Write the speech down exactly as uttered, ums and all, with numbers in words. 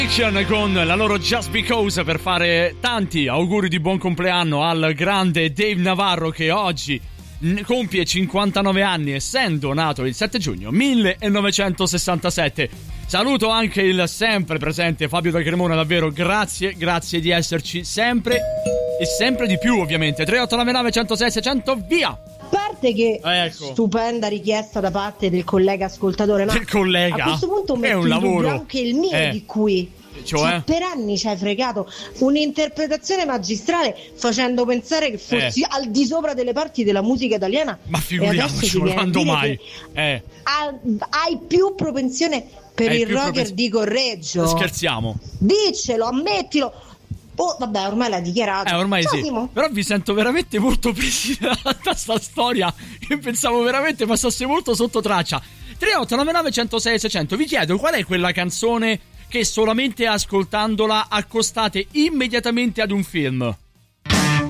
Con la loro Just Because per fare tanti auguri di buon compleanno al grande Dave Navarro, che oggi compie cinquantanove anni, essendo nato il sette giugno millenovecentosessantasette. Saluto anche il sempre presente Fabio da Cremona, davvero grazie, grazie di esserci sempre e sempre di più, ovviamente. tre otto nove nove, centosei, seicento, via! A parte che ecco. Stupenda richiesta da parte del collega ascoltatore, ma del collega? A questo punto è un metto in lavoro dubbio anche il mio, eh. di cui Cioè? Cioè, per anni ci hai fregato un'interpretazione magistrale facendo pensare che fossi eh. al di sopra delle parti della musica italiana. Ma figuriamoci, quando mai? Eh. Hai più propensione per hai il rocker propensi- di Correggio. Scherziamo. Diccelo, ammettilo. Oh, vabbè, ormai l'ha dichiarato. Eh, ormai Ciao, sì. Simo. Però vi sento veramente molto presi da sta storia, che pensavo veramente passasse molto sotto traccia. tre otto nove nove, centosei, seicento. Vi chiedo qual è quella canzone che solamente ascoltandola accostate immediatamente ad un film.